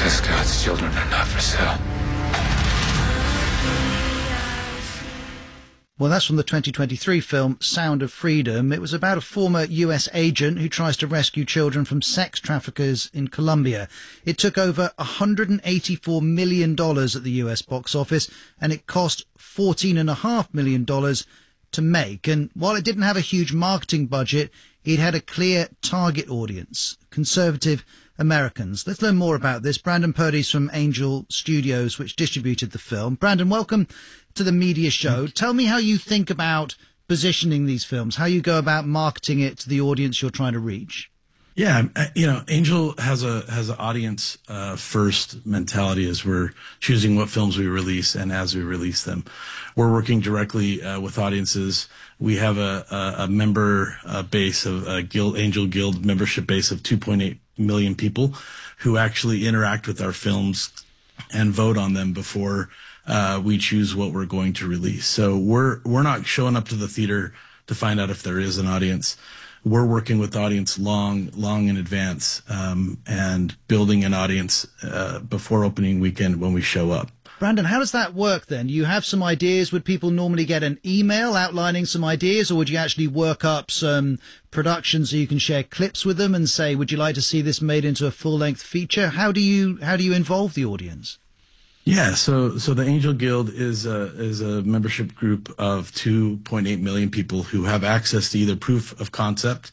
because God's children are not for sale. Well, that's from the 2023 film Sound of Freedom. It was about a former US agent who tries to rescue children from sex traffickers in Colombia. It took over $184 million at the US box office, and it cost $14.5 million to make. And while it didn't have a huge marketing budget, it had a clear target audience, conservative Americans. Let's learn more about this. Brandon Purdy's from Angel Studios, which distributed the film. Brandon, welcome to the Media Show. Tell me how you think about positioning these films, how you go about marketing it to the audience you're trying to reach. Yeah, Angel has an audience first mentality as we're choosing what films we release and as we release them. We're working directly with audiences. We have a member base of Angel Guild membership base of 2.8 million people who actually interact with our films and vote on them before we choose what we're going to release. So we're not showing up to the theater to find out if there is an audience. We're working with the audience long in advance and building an audience before opening weekend when we show up. Brandon, how does that work then? You have some ideas. Would people normally get an email outlining some ideas, or would you actually work up some production so you can share clips with them and say, would you like to see this made into a full-length feature? How do you involve the audience? Yeah, so the Angel Guild is a membership group of 2.8 million people who have access to either proof of concept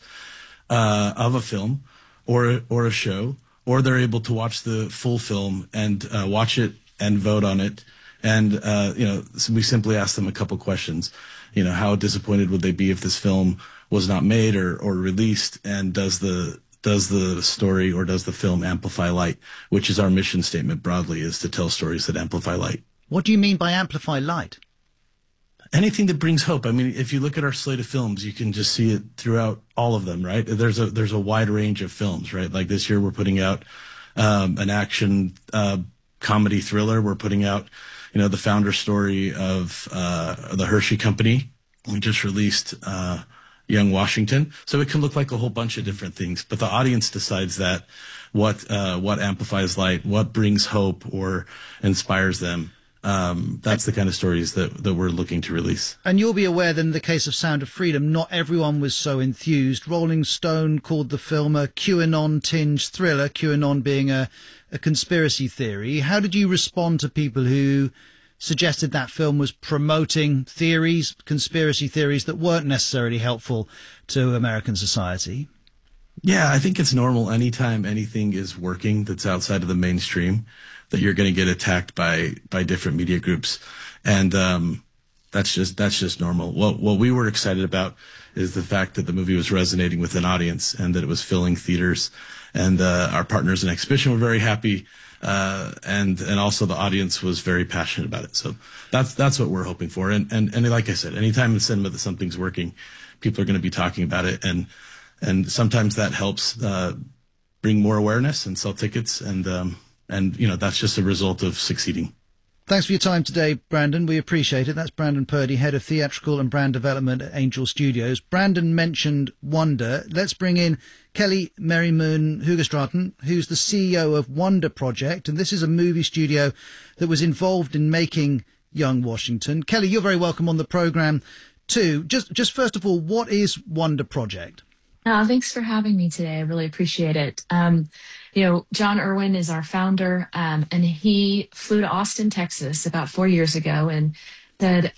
of a film or a show, or they're able to watch the full film and watch it and vote on it. And so we simply ask them a couple questions. How disappointed would they be if this film was not made or released? And does the story or does the film amplify light, which is our mission statement broadly, is to tell stories that amplify light. What do you mean by amplify light? Anything that brings hope. I mean, if you look at our slate of films, you can just see it throughout all of them, right? There's a wide range of films, right? Like this year we're putting out an action comedy thriller. We're putting out, the founder story of the Hershey Company. We just released Young Washington. So it can look like a whole bunch of different things, but the audience decides that what amplifies light, what brings hope or inspires them. That's the kind of stories that we're looking to release. And you'll be aware that in the case of Sound of Freedom, not everyone was so enthused. Rolling Stone called the film a QAnon-tinged thriller, QAnon being a conspiracy theory. How did you respond to people who suggested that film was promoting theories, conspiracy theories that weren't necessarily helpful to American society? Yeah, I think it's normal anytime anything is working that's outside of the mainstream that you're going to get attacked by different media groups. And that's just normal. What we were excited about is the fact that the movie was resonating with an audience and that it was filling theaters. And our partners in exhibition were very happy. And also the audience was very passionate about it. So that's what we're hoping for. And like I said, anytime in cinema that something's working, people are going to be talking about it. And sometimes that helps bring more awareness and sell tickets. And that's just a result of succeeding. Thanks for your time today, Brandon. We appreciate it. That's Brandon Purdy, Head of Theatrical and Brand Development at Angel Studios. Brandon mentioned Wonder. Let's bring in Kelly Merriman Hugerstraten, who's the CEO of Wonder Project. And this is a movie studio that was involved in making Young Washington. Kelly, you're very welcome on the program too. Just first of all, what is Wonder Project? Thanks for having me today. I really appreciate it. John Irwin is our founder, and he flew to Austin, Texas about 4 years ago and said,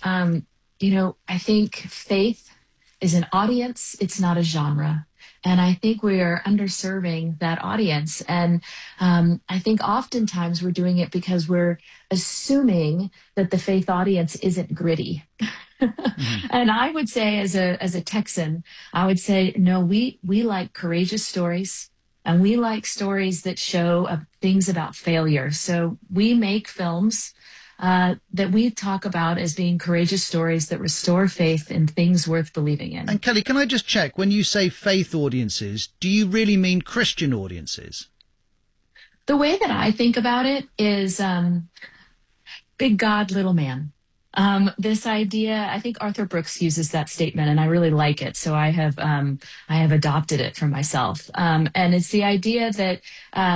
I think faith is an audience. It's not a genre. And I think we are underserving that audience. And I think oftentimes we're doing it because we're assuming that the faith audience isn't gritty. Mm-hmm. And I would say as a Texan, I would say, no, we like courageous stories, and we like stories that show things about failure. So we make films that we talk about as being courageous stories that restore faith in things worth believing in. And Kelly, can I just check, when you say faith audiences, do you really mean Christian audiences? The way that I think about it is big God, little man. This idea, I think Arthur Brooks uses that statement, and I really like it. So I have adopted it for myself. And it's the idea that